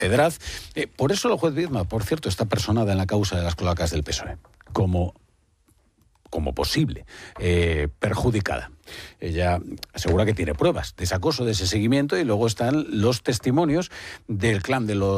Edraz. Por eso el juez Viedma, por cierto, está personada en la causa de las cloacas del PSOE, como posible perjudicada. Ella asegura que tiene pruebas de ese acoso, de ese seguimiento, y luego están los testimonios del clan de los